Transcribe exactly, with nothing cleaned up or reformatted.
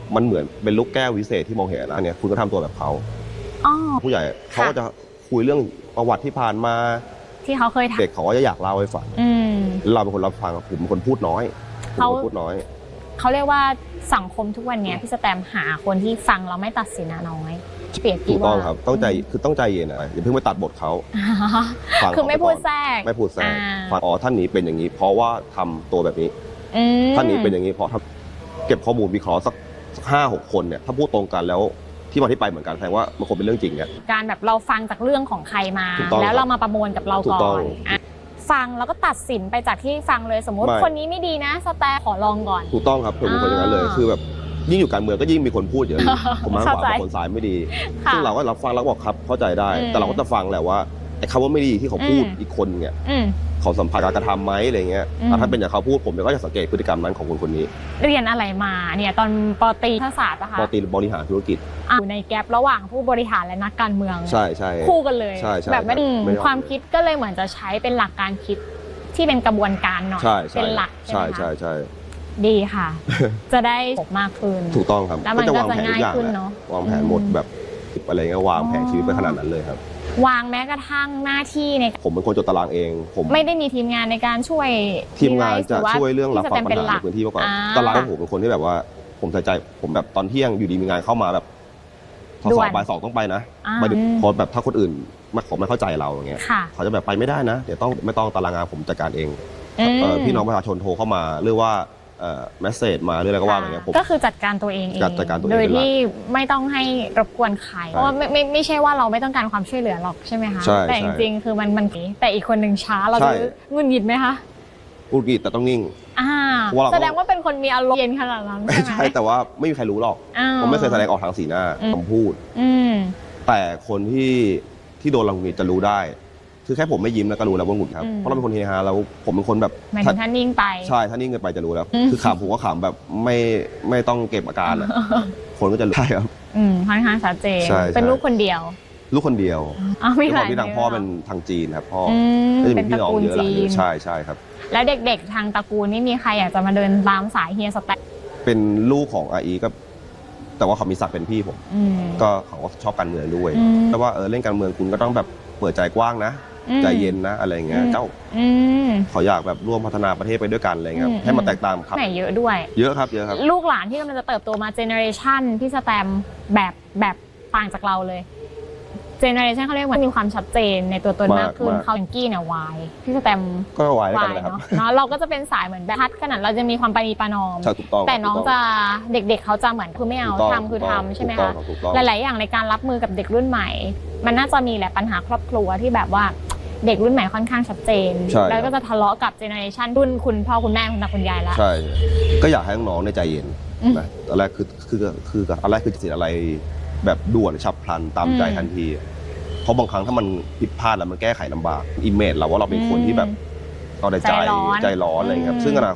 มันเหมือนเป็นลูกแก้ววิเศษที่มองเห็นนะเนี่ยคุณก็ทำตัวแบบเขาผู้ใหญ่เขาก็จะคุยเรื่องประวัติที่ผ่านมาที่เขาเคยทำเด็กเขาก็จะอยากเล่าให้ฟังเราเป็นคนรับฟังผมเป็นคนพูดน้อยเขาพูดน้อยเขาเรียกว่าสังคมทุกวันนี้พี่สแตมหาคนที่ฟังเราไม่ตัดสินน้อยเปรียบถูกต้องครับต้องใจคือต้องใจเย็นนะอย่าเพิ่งไปตัดบทเขาฟังคือไม่พูดแทรกไม่พูดแทรกฟังอ๋อท่านนี้เป็นอย่างนี้เพราะว่าทำตัวแบบนี้ท่านนี้เป็นอย่างนี้เพราะเก็บข้อมูลวิเคราะห์สักห้าหกคนเนี่ยถ้าพูดตรงกันแล้วที่มาที่ไปเหมือนกันแสดงว่ามันคงเป็นเรื่องจริงเนี่ยการแบบเราฟังจากเรื่องของใครมาแล้วเรามาประมวลกับเราก่อนฟังแล้วก็ตัดสินไปจากที่ฟังเลยสมมติคนนี้ไม่ดีนะสแตมขอลองก่อนถูกต้องครับผมเป็นคนอย่างนั้นเลยคือแบบยิ่งอยู่การเมืองก็ยิ่งมีคนพูดเยอะผมมาขวาคนซ้ายไม่ดีซึ่งเราก็รับฟังแล้วบอกครับเข้าใจได้แต่เราก็จะฟังแหละว่าไอ้คำว่าไม่ดีที่เขาพูดอีกคนเนี่ยเขาสัมผัสการกระทำไหมอะไรเงี้ยถ้าเป็นอย่างเขาพูดผมก็จะสังเกตพฤติกรรมนั้นของคนคนนี้เรียนอะไรมาเนี่ยตอนปตรีรัฐศาสตร์ป่ะคะปตรีบริหารธุรกิจอยู่ในแกลระหว่างผู้บริหารและนักการเมืองใช่ใช่คู่กันเลยใช่ใช่แบบไม่ความคิดก็เลยเหมือนจะใช้เป็นหลักการคิดที่เป็นกระบวนการหน่อยเป็นหลักใช่ใช่ใช่ดีค่ะ จะได้จบมากขึ้นถูกต้องครับแล้วมันก็จะง่ายขึ้นเนาะวางแผนหมดแบบอะไรเงี้ยวางแผนชีวิตไปขนาดนั้นเลยครับวางแม้กระทั่งหน้าที่ในผมเป็นคนจดตารางเองผมไม่ได้มีทีมงานในการช่วยทีมงานจะช่วยเรื่องรับฟังปัญหาในพื้นที่มากกว่าตารางผมเป็นคนที่แบบว่าผมใส่ใจผมแบบตอนเที่ยงอยู่ดีมีงานเข้ามาแบบสอบบ่ายสองต้องไปนะไม่พอแบบถ้าคนอื่นมาขอไม่เข้าใจเราอย่างเงี้ยเขาจะแบบไปไม่ได้นะเดี๋ยวต้องไม่ต้องตารางงานผมจัดการเองพี่น้องประชาชนโทรเข้ามาหรือว่าเอ่อเมสเสจมาหรืออะไรก็ว่าอย่างเงี้ยผมก็คือจัดการตัวเองเองจัดการตัวเองโดยที่ไม่ต้องให้รบกวนใครเพราะว่าไม่ไม่ไม่ใช่ว่าเราไม่ต้องการความช่วยเหลือหรอกใช่ไหมคะแต่จริงๆคือมันมันแต่อีกคนหนึ่งช้าเราจะงุนหงิดไหมคะงุนหงิดแต่ต้องนิ่งอ่าแสดงว่าเป็นคนมีอารมณ์เย็นขนาดนั้นใช่แต่ว่าไม่มีใครรู้หรอกผมไม่เคยแสดงออกทางสีหน้าคำพูดแต่คนที่ที่โดนรังหงิดจะรู้ได้คือแค่ผมไม่ยิ้มแล้วก็รู้แล้วว่าหงุดครับเพราะเราเป็นคนเฮฮาแล้วผมเป็นคนแบบหมายถึงท่านนิ่งไปใช่ท่านนิ่งเกินไปจะรู้แล้วคือขำผมก็ขำแบบไม่ไม่ต้องเก็บอาการคนก็จะรู้ใช่ครับอืมค่อนข้างชัดเจนเป็นลูกคนเดียวลูกคนเดียวอ๋อไม่หลายพี่ทางพ่อเป็นทางจีนครับพ่อจะมีพี่น้องเยอะหลายใช่ใช่ครับแล้วเด็กๆทางตระกูลนี่มีใครอยากจะมาเดินตามสายเฮียสแตมเป็นลูกของอาอีก็แต่ว่าเขามีศักดิ์เป็นพี่ผมก็เขาก็ชอบการเมืองด้วยแต่ว่าเออเล่นการเมืองคุณก็ต้องแบบเปิดใจกว้างนะใจเย็นนะอะไรเงี้ยเจ้าเขาอยากแบบร่วมพัฒนาประเทศไปด้วยกันอะไรเงี้ยให้มันแตกต่างครับไหนเยอะด้วยเยอะครับเยอะครับลูกหลานที่กำลังจะเติบโตมาเจเนอเรชันพี่สแตมแบบแบบต่างจากเราเลยเจเนอเรชันเขาเรียกว่ามีความชัดเจนในตัวตนมากขึ้นเขาอย่างกี้เนี่ยวายพี่สแตมก็วายกันเลยครับเนาะเราก็จะเป็นสายเหมือนแบบพัดขนาดเราจะมีความปณีประนอมแต่น้องจะเด็กๆเขาจะเหมือนคือไม่เอาทำคือทำใช่ไหมคะหลายๆอย่างในการรับมือกับเด็กรุ่นใหม่มันน่าจะมีแหละปัญหาครอบครัวที่แบบว่าเด็กรุ่นใหม่ค่อนข้างชัดเจนแล้วก็จะทะเลาะกับเจเนอเรชันรุ่นคุณพ่อคุณแม่คุณตาคุณยายแล้วใช่ก็อยากให้น้องๆในใจเย็นนะตอนแรกคือคือคืออะไรคือสิ่งอะไรแบบด่วนฉับพลันตามใจทันทีเพราะบางครั้งถ้ามันผิดพลาดแล้วมันแก้ไขลำบากอิมเมจเราว่าเราเป็นคนที่แบบเอาแต่ใจใจร้อนอะไรเงี้ยซึ่งอนา